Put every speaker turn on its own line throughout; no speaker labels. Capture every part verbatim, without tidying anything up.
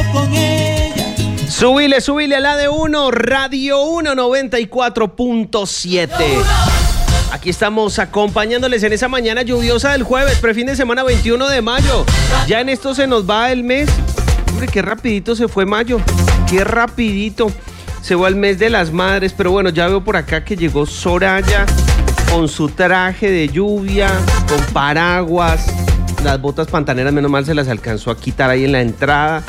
con ella.
Súbile, súbile a la de uno, Radio uno noventa y cuatro punto siete. Aquí estamos acompañándoles en esa mañana lluviosa del jueves, prefin de semana veintiuno de mayo. Ya en esto se nos va el mes. Hombre, qué rapidito se fue mayo. Qué rapidito se va el mes de las madres. Pero bueno, ya veo por acá que llegó Soraya con su traje de lluvia, con paraguas. Las botas pantaneras, menos mal se las alcanzó a quitar ahí en la entrada.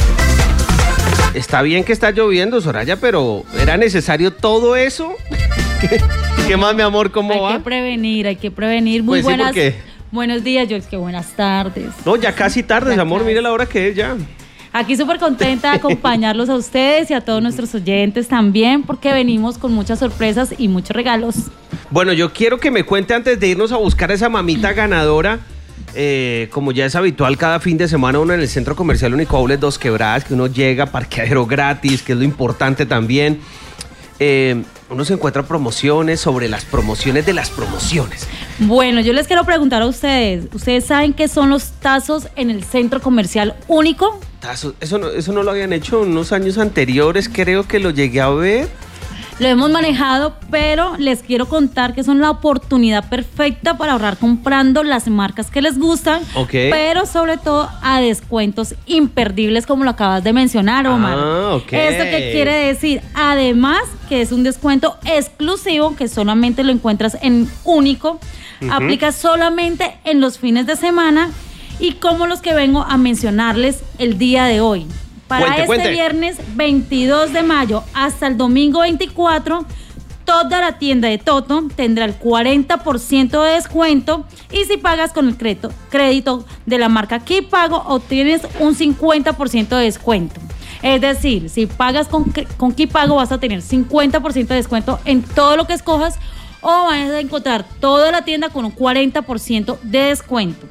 Está bien que está lloviendo, Soraya, pero ¿era necesario todo eso? ¿Qué, qué más, mi amor? ¿Cómo
hay
va?
Hay que prevenir, hay que prevenir. Muy
pues sí,
buenas.
porque...
Buenos días, Joyce, que buenas tardes.
No, ya casi tarde,
ya
amor,
casi.
mire la hora que es ya.
Aquí súper contenta de acompañarlos a ustedes y a todos nuestros oyentes también, porque venimos con muchas sorpresas y muchos regalos.
Bueno, yo quiero que me cuente antes de irnos a buscar a esa mamita ganadora. Eh, como ya es habitual, cada fin de semana uno en el Centro Comercial Único Outlet Dos Quebradas, que uno llega, parqueadero gratis, que es lo importante también. Eh, uno se encuentra promociones sobre las promociones de las promociones.
Bueno, yo les quiero preguntar a ustedes, ¿ustedes saben qué son los tazos en el Centro Comercial Único?
Tazos, eso no, eso no lo habían hecho en unos años anteriores, creo que lo llegué a ver.
Lo hemos manejado, pero les quiero contar que son la oportunidad perfecta para ahorrar comprando las marcas que les gustan,
okay.
Pero sobre todo a descuentos imperdibles como lo acabas de mencionar, Omar.
Ah, ok.
¿Esto qué quiere decir? Además que es un descuento exclusivo que solamente lo encuentras en Único, uh-huh. Aplica solamente en los fines de semana y como los que vengo a mencionarles el día de hoy. Para
cuente,
este
cuente.
viernes veintidós de mayo hasta el domingo veinticuatro, toda la tienda de Toto tendrá el cuarenta por ciento de descuento y si pagas con el crédito, crédito de la marca Kipago obtienes un cincuenta por ciento de descuento. Es decir, si pagas con, con Kipago vas a tener cincuenta por ciento de descuento en todo lo que escojas o vas a encontrar toda la tienda con un cuarenta por ciento de descuento.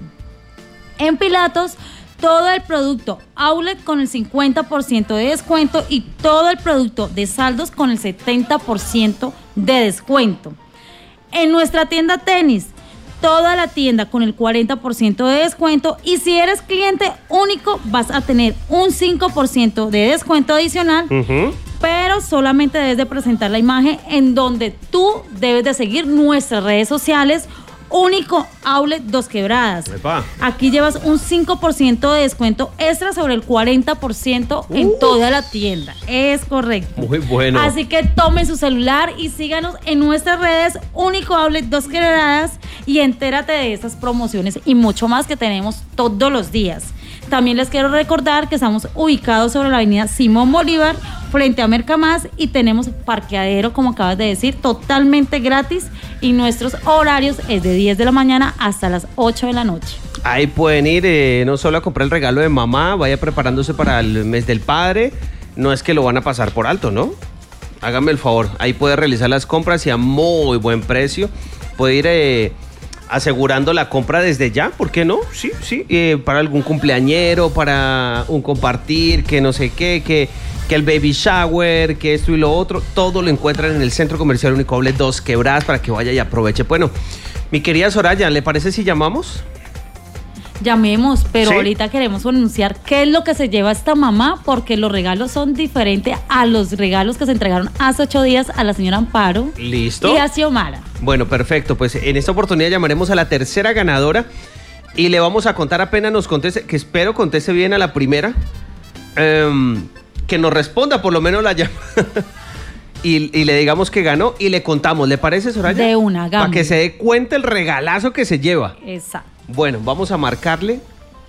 En Pilatos, todo el producto outlet con el cincuenta por ciento de descuento y todo el producto de saldos con el setenta por ciento de descuento. En nuestra tienda tenis, toda la tienda con el cuarenta por ciento de descuento y si eres cliente único vas a tener un cinco por ciento de descuento adicional, uh-huh. Pero solamente debes de presentar la imagen en donde tú debes de seguir nuestras redes sociales Único Outlet Dos Quebradas. Epa. Aquí llevas un cinco por ciento de descuento extra sobre el cuarenta por ciento uh. en toda la tienda. Es correcto.
Muy bueno.
Así que tomen su celular y síganos en nuestras redes Único Outlet Dos Quebradas y entérate de esas promociones y mucho más que tenemos todos los días. También les quiero recordar que estamos ubicados sobre la avenida Simón Bolívar, frente a Mercamás, y tenemos parqueadero, como acabas de decir, totalmente gratis, y nuestros horarios es de diez de la mañana hasta las ocho de la noche.
Ahí pueden ir eh, no solo a comprar el regalo de mamá, vaya preparándose para el mes del padre, no es que lo van a pasar por alto, ¿no? Háganme el favor, ahí puede realizar las compras y a muy buen precio, puede ir... Eh, asegurando la compra desde ya, ¿por qué no? Sí, sí, eh, para algún cumpleañero, para un compartir, que no sé qué, que, que el baby shower, que esto y lo otro, todo lo encuentran en el Centro Comercial Único Outlet Dos Quebradas para que vaya y aproveche. Bueno, mi querida Soraya, ¿le parece si llamamos?
Llamemos, pero
¿sí?
Ahorita queremos anunciar qué es lo que se lleva esta mamá, porque los regalos son diferentes a los regalos que se entregaron hace ocho días a la señora Amparo.
¿Listo?
Y a Xiomara.
Bueno, perfecto, pues en esta oportunidad llamaremos a la tercera ganadora y le vamos a contar apenas nos conteste, que espero conteste bien a la primera, um, que nos responda por lo menos la llamada. Y, y le digamos que ganó y le contamos, ¿le parece, Soraya?
De una, hagamos.
Para que se dé cuenta el regalazo que se lleva.
Exacto.
Bueno, vamos a marcarle.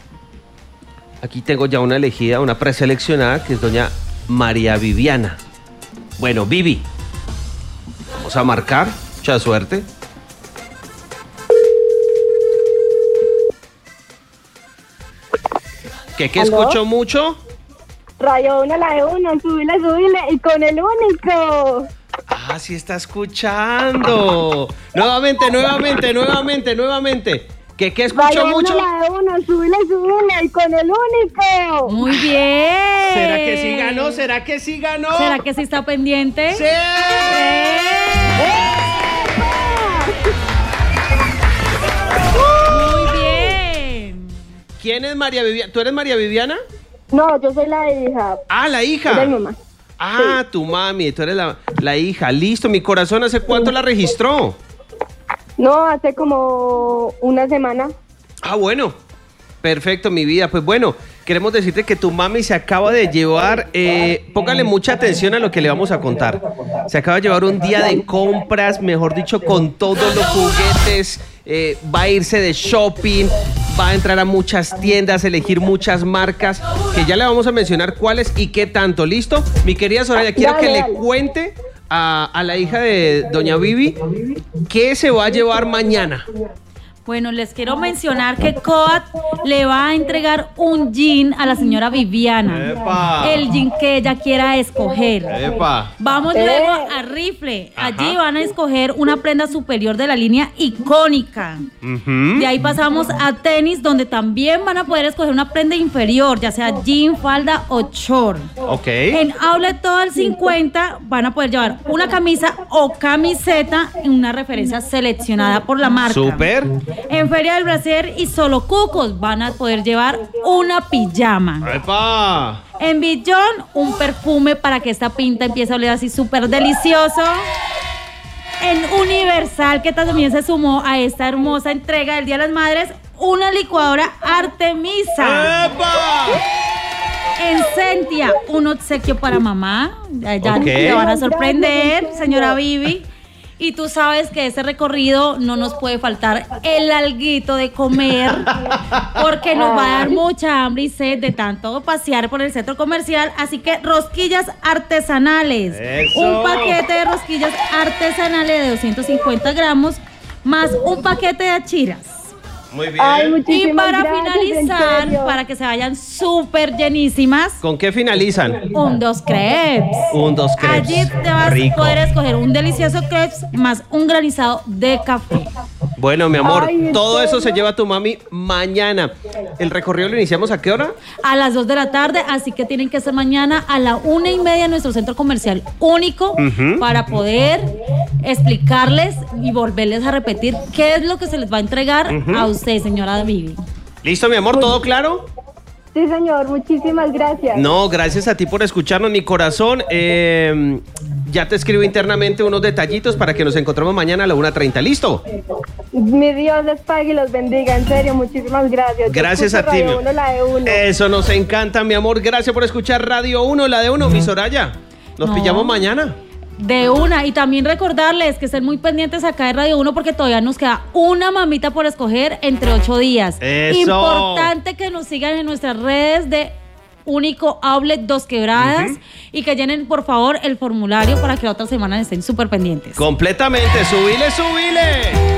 Aquí tengo ya una elegida, una preseleccionada, que es doña María Viviana. Bueno, Vivi, vamos a marcar. Mucha suerte. ¿Qué, qué escucho mucho?
Radio uno, la de uno, subile, subile, y con el único.
Ah, sí está escuchando. Nuevamente, nuevamente, nuevamente, nuevamente. ¿Qué, qué escucho
Radio
mucho?
uno, la de uno, subile, subile, y con el único.
Muy bien.
¿Será que sí ganó? ¿Será que sí ganó?
¿Será que sí está pendiente?
¡Sí!
Muy bien.
¿Quién es María Viviana? ¿Tú eres María Viviana?
No, yo soy la hija.
Ah, la hija.
De mi mamá.
Ah, tu mami, tú eres la, la hija. Listo, mi corazón, ¿hace cuánto la registró?
No, hace como una semana.
Ah, bueno. Perfecto, mi vida. Pues bueno, queremos decirte que tu mami se acaba de llevar, eh, póngale mucha atención a lo que le vamos a contar. Se acaba de llevar un día de compras, mejor dicho, con todos los juguetes. Eh, va a irse de shopping, va a entrar a muchas tiendas, elegir muchas marcas, que ya le vamos a mencionar cuáles y qué tanto. ¿Listo? Mi querida Soraya, quiero
Dale,
que
dale.
le cuente a, a la hija de doña Vivi qué se va a llevar mañana.
Bueno, les quiero mencionar que Coat le va a entregar un jean a la señora Viviana.
¡Epa!
El jean que ella quiera escoger.
¡Epa!
Vamos
Eh.
luego a Rifle.
Ajá.
Allí van a escoger una prenda superior de la línea icónica.
Ujú.
De ahí pasamos a tenis, donde también van a poder escoger una prenda inferior, ya sea jean, falda o short.
Ok.
En Outlet todo el cincuenta van a poder llevar una camisa o camiseta en una referencia seleccionada por la marca.
Súper.
En Feria del Brasier y Solo Cucos van a poder llevar una pijama.
¡Epa!
En Billón, un perfume para que esta pinta empiece a oler así súper delicioso. En Universal, que también se sumó a esta hermosa entrega del Día de las Madres, una licuadora Artemisa.
¡Epa!
En Sentia, un obsequio para mamá. Ya, ya
Ok.
te van a sorprender, señora Vivi. Y tú sabes que ese recorrido no nos puede faltar el alguito de comer, porque nos va a dar mucha hambre y sed de tanto pasear por el centro comercial. Así que rosquillas artesanales.
¡Eso!
Un paquete de rosquillas artesanales de doscientos cincuenta gramos, más un paquete de achiras.
Muy bien.
Ay,
Y
muchísimas
para
gracias, en
finalizar,
serio.
para que se vayan súper llenísimas,
¿Con qué finalizan?
un dos crepes.
Un dos crepes.
Allí te vas
Rico.
a poder escoger un delicioso crepes más un granizado de café.
Bueno, mi amor,
Ay, ¿en
todo eso se
serio?
lleva tu mami mañana. ¿El recorrido lo iniciamos a qué hora?
A las dos de la tarde, así que tienen que ser mañana a la una y media en nuestro centro comercial único,
Ujú.
para poder explicarles y volverles a repetir qué es lo que se les va a entregar
Ujú.
a usted, señora Vivi.
¿Listo, mi amor? ¿Todo claro?
Sí, señor, muchísimas gracias.
No, gracias a ti por escucharnos, mi corazón. Eh, ya te escribo internamente unos detallitos para que nos encontremos mañana a la una treinta. ¿Listo?
Mi Dios les pague y los bendiga, en serio, muchísimas gracias. Yo
Gracias
escucho
a ti,
Radio
mi-
Uno, la de uno.
Eso nos encanta, mi amor. Gracias por escuchar Radio uno, la de uno. Mi Soraya, nos
No.
pillamos mañana.
De una, y también recordarles que estén muy pendientes acá de Radio uno, porque todavía nos queda una mamita por escoger entre ocho días.
Eso.
Importante que nos sigan en nuestras redes de Único Outlet Dos Quebradas,
Ujú.
y que llenen por favor el formulario para que la otra semana estén súper pendientes.
Completamente. Subile, subile.